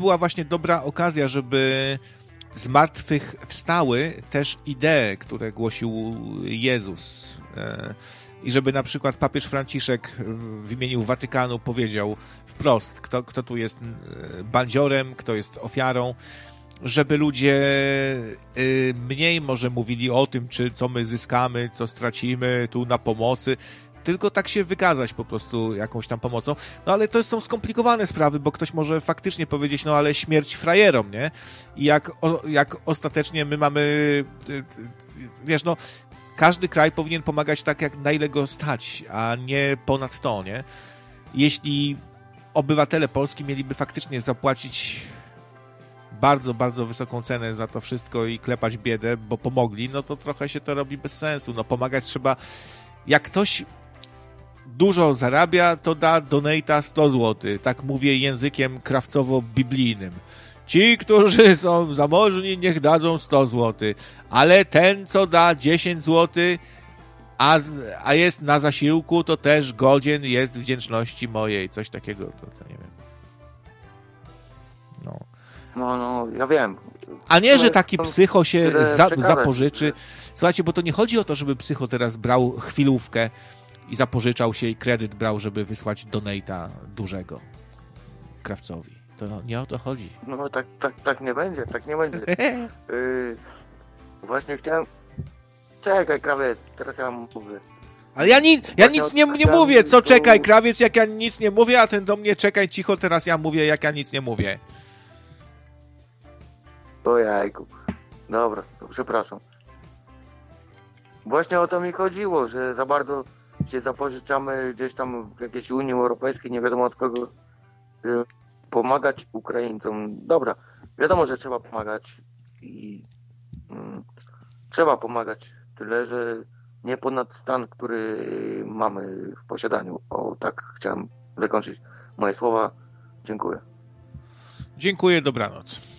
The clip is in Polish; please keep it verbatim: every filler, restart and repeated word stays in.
była właśnie dobra okazja, żeby z martwych wstały też idee, które głosił Jezus. I żeby na przykład papież Franciszek w imieniu Watykanu powiedział wprost, kto, kto tu jest bandziorem, kto jest ofiarą, żeby ludzie mniej może mówili o tym, czy co my zyskamy, co stracimy tu na pomocy, tylko tak się wykazać po prostu jakąś tam pomocą. No ale to są skomplikowane sprawy, bo ktoś może faktycznie powiedzieć, no ale śmierć frajerom, nie? I jak, o, jak ostatecznie my mamy, wiesz, no każdy kraj powinien pomagać tak, jak na ile go stać, a nie ponad to, nie? Jeśli obywatele Polski mieliby faktycznie zapłacić bardzo, bardzo wysoką cenę za to wszystko i klepać biedę, bo pomogli, no to trochę się to robi bez sensu. No pomagać trzeba, jak ktoś dużo zarabia, to da donata sto złotych. Tak mówię językiem krawcowo-biblijnym. Ci, którzy są zamożni, niech dadzą sto złotych, ale ten, co da dziesięć złotych, a, a jest na zasiłku, to też godzien jest wdzięczności mojej. Coś takiego, to, to nie wiem. No. No, no, ja wiem. A nie, że taki psycho się za, przekazać. zapożyczy. Słuchajcie, bo to nie chodzi o to, żeby psycho teraz brał chwilówkę i zapożyczał się i kredyt brał, żeby wysłać donata dużego krawcowi. To no, nie o to chodzi. No tak, tak, tak nie będzie, tak nie będzie. Yy, właśnie chciałem... Czekaj, krawiec, teraz ja mówię. Ale ja, ni- ja nic nie, nie mówię, co tu... czekaj, krawiec, jak ja nic nie mówię, a ten do mnie czekaj cicho, teraz ja mówię, jak ja nic nie mówię. O jajku. Dobra, to przepraszam. Właśnie o to mi chodziło, że za bardzo się zapożyczamy gdzieś tam w jakiejś Unii Europejskiej, nie wiadomo od kogo, y, pomagać Ukraińcom. Dobra, wiadomo, że trzeba pomagać i y, trzeba pomagać, tyle, że nie ponad stan, który mamy w posiadaniu. O, tak chciałem zakończyć moje słowa. Dziękuję. Dziękuję, dobranoc.